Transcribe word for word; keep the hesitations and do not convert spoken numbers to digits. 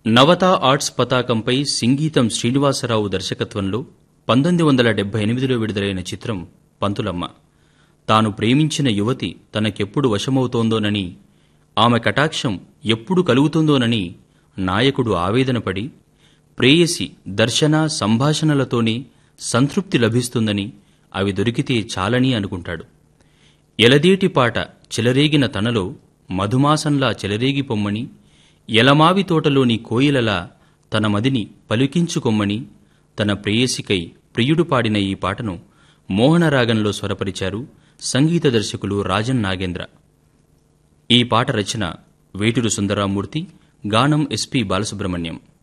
నవత arts పతాకంపై సింగీతం శ్రీనివాసరావు దర్శకత్వంలో పంతొమ్మిది వందల డెబ్బై ఎనిమిదిలో విడుదలైన చిత్రం పంతులమ్మ. తాను ప్రేమించిన యువతి తనకెప్పుడు వశమవుతోందోనని, ఆమె కటాక్షం ఎప్పుడు కలుగుతుందోనని నాయకుడు ఆవేదనపడి, ప్రేయసి దర్శన సంభాషణలతోనే సంతృప్తి లభిస్తుందని, అవి దొరికితే చాలని అనుకుంటాడు. ఎలదేటి పాట చెలరేగిన తనలో మధుమాసంలా చెలరేగిపొమ్మని, ఎలమావి తోటలోని కోయిలలా తన మదిని పలికించుకొమ్మని తన ప్రేయసికై ప్రియుడు పాడిన ఈ పాటను మోహనరాగంలో స్వరపరిచారు సంగీత దర్శకులు రాజన్ నాగేంద్ర. ఈ పాట రచన వేటూరు సుందరరామూర్తి, గానం ఎస్పి బాలసుబ్రహ్మణ్యం.